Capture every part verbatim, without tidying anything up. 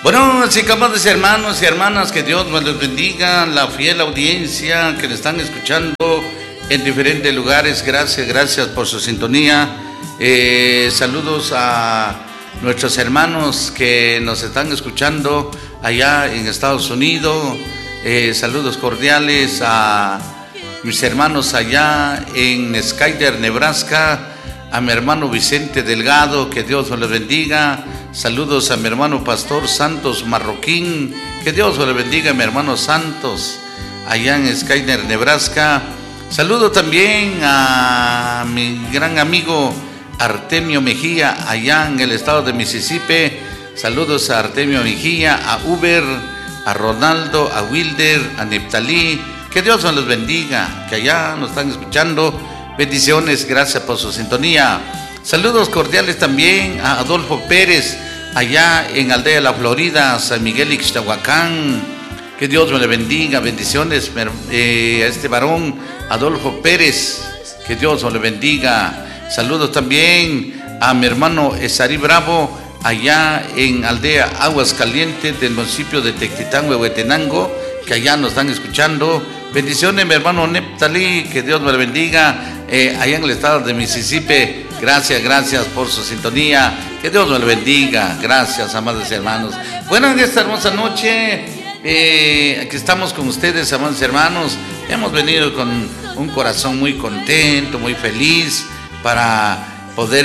Bueno, así que amados hermanos y hermanas, que Dios nos los bendiga, la fiel audiencia que le están escuchando en diferentes lugares. Gracias, gracias por su sintonía. Eh, saludos a nuestros hermanos que nos están escuchando allá en Estados Unidos. Eh, saludos cordiales a mis hermanos allá en Skyler, Nebraska. A mi hermano Vicente Delgado, que Dios os le bendiga. Saludos a mi hermano Pastor Santos Marroquín, que Dios os le bendiga, mi hermano Santos, allá en Skyler, Nebraska. Saludo también a mi gran amigo Artemio Mejía, allá en el estado de Mississippi. Saludos a Artemio Mejía, a Uber, a Ronaldo, a Wilder, a Neptalí. Que Dios os los bendiga, que allá nos están escuchando. Bendiciones, gracias por su sintonía. Saludos cordiales también a Adolfo Pérez, allá en Aldea La Florida, San Miguel Ixtahuacán. Que Dios me le bendiga. Bendiciones eh, a este varón, Adolfo Pérez. Que Dios me le bendiga. Saludos también a mi hermano Esarí Bravo, allá en Aldea Aguas Calientes del municipio de Tectitán, Huehuetenango, que allá nos están escuchando. Bendiciones, mi hermano Neptalí, que Dios me le bendiga, eh, allá en el estado de Mississippi. Gracias, gracias por su sintonía. Que Dios me le bendiga. Gracias, amados hermanos. Bueno, en esta hermosa noche, eh, aquí estamos con ustedes, amados hermanos. Hemos venido con un corazón muy contento, muy feliz, para poder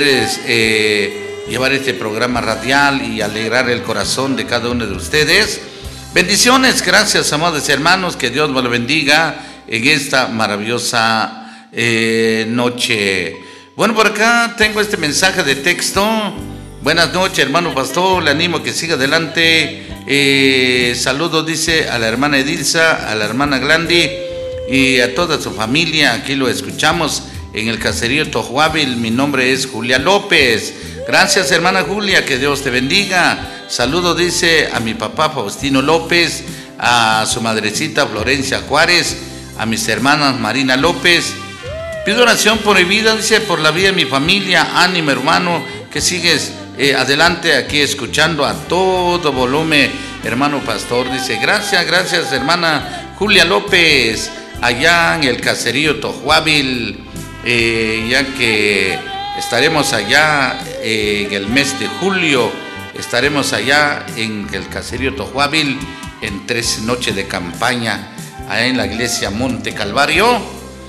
eh, llevar este programa radial y alegrar el corazón de cada uno de ustedes. Bendiciones, gracias, amados hermanos, que Dios me lo bendiga en esta maravillosa eh, noche. Bueno, por acá tengo este mensaje de texto. Buenas noches, hermano pastor, le animo a que siga adelante. Eh, saludos, dice, a la hermana Edilza, a la hermana Glandi y a toda su familia. Aquí lo escuchamos en el caserío Tojuábil. Mi nombre es Julia López. Gracias, hermana Julia, que Dios te bendiga. Saludo, dice, a mi papá Faustino López, a su madrecita Florencia Juárez, a mis hermanas Marina López. Pido oración por mi vida, dice, por la vida de mi familia. Ánimo, hermano, que sigues eh, adelante aquí escuchando a todo volumen, hermano pastor. Dice, gracias, gracias, hermana Julia López, allá en el caserío Tojuábil, eh, ya que estaremos allá eh, en el mes de julio. Estaremos allá en el caserío Tojuábil en tres noches de campaña, allá en la iglesia Monte Calvario,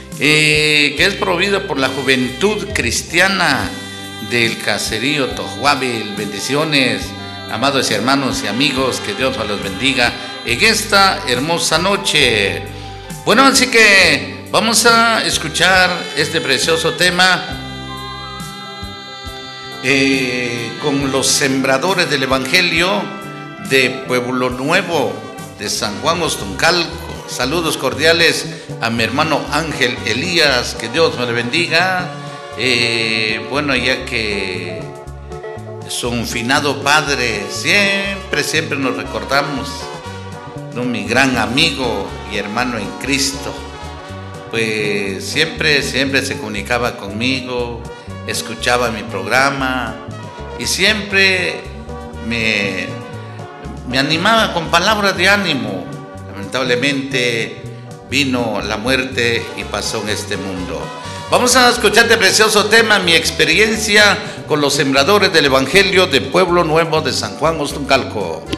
eh, que es promovida por la juventud cristiana del caserío Tojuábil. Bendiciones, amados hermanos y amigos, que Dios los bendiga en esta hermosa noche. Bueno, así que vamos a escuchar este precioso tema. Eh, con los sembradores del Evangelio de Pueblo Nuevo de San Juan Ostuncalco. Saludos cordiales a mi hermano Ángel Elías, que Dios me le bendiga. Eh, bueno, ya que su finado padre, siempre, siempre nos recordamos, ¿no? Mi gran amigo y hermano en Cristo, pues siempre, siempre se comunicaba conmigo, escuchaba mi programa y siempre me, me animaba con palabras de ánimo. Lamentablemente vino la muerte y pasó en este mundo. Vamos a escuchar este precioso tema, mi experiencia con los sembradores del Evangelio de Pueblo Nuevo de San Juan Ostuncalco.